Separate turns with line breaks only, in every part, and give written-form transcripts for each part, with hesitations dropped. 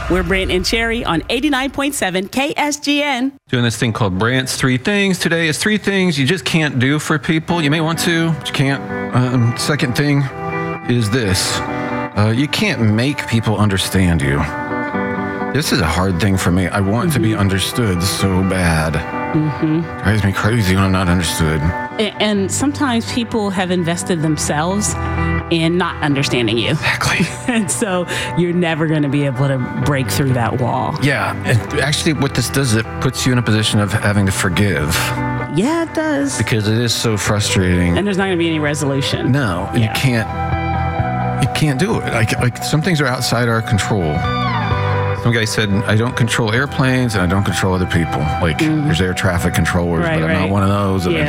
We're Brant and Cherry on 89.7 KSGN.
Doing this thing called Brant's Three Things. Today is 3 things you just can't do for people. You may want to, but you can't. Second thing is this. You can't make people understand you. This is a hard thing for me. I want to be understood so bad. Drives me crazy when I'm not understood.
And sometimes people have invested themselves in not understanding you.
Exactly.
And so you're never going to be able to break through that wall.
Yeah. And actually, what this does, it puts you in a position of having to forgive.
Yeah, it does.
Because it is so frustrating.
And there's not going to be any resolution.
No, you can't do it. Like some things are outside our control. Some guy said, I don't control airplanes and I don't control other people. Like, there's air traffic controllers, but I'm not one of those. And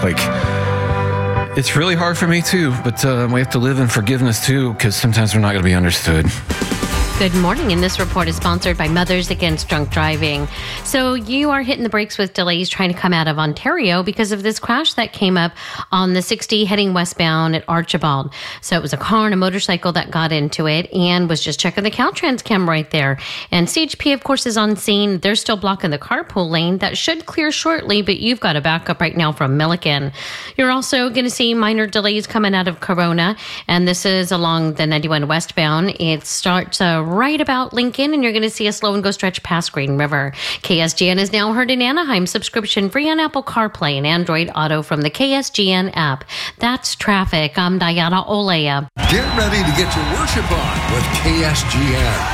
it's really hard for me too, but we have to live in forgiveness too, because sometimes we're not going to be understood.
Good morning, and this report is sponsored by Mothers Against Drunk Driving. So you are hitting the brakes with delays trying to come out of Ontario because of this crash that came up on the 60 heading westbound at Archibald. So it was a car and a motorcycle that got into it and was just checking the Caltrans cam right there. And CHP, of course, is on scene. They're still blocking the carpool lane. That should clear shortly, but you've got a backup right now from Milliken. You're also going to see minor delays coming out of Corona, and this is along the 91 westbound. It starts right about Lincoln, and you're going to see a slow and go stretch past Green River. KSGN is now heard in Anaheim, subscription free on Apple CarPlay and Android Auto from the KSGN app. That's traffic. I'm Diana Olea.
Get ready to get your worship on with KSGN.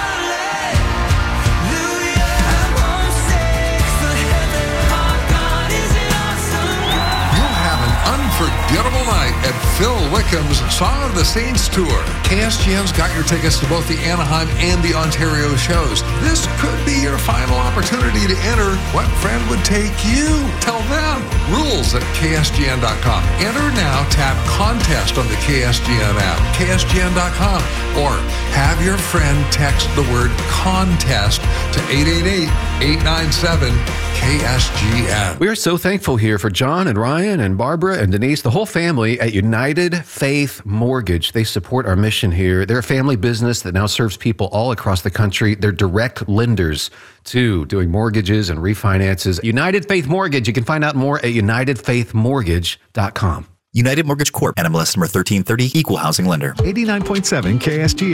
Unforgettable night at Phil Wickham's Song of the Saints Tour. KSGN's got your tickets to both the Anaheim and the Ontario shows. This could be your final opportunity to enter. What friend would take you? Tell them. Rules at KSGN.com. Enter now. Tap contest on the KSGN app, KSGN.com, or have your friend text the word contest to 888-897-KSGN.
We are so thankful here for John and Ryan and Barbara and Denise, the whole family at United Faith Mortgage. They support our mission here. They're a family business that now serves people all across the country. They're direct lenders too, doing mortgages and refinances. United Faith Mortgage. You can find out more at UnitedFaithMortgage.com.
United Mortgage Corp. NMLS number 1330, Equal Housing Lender.
89.7 KSG.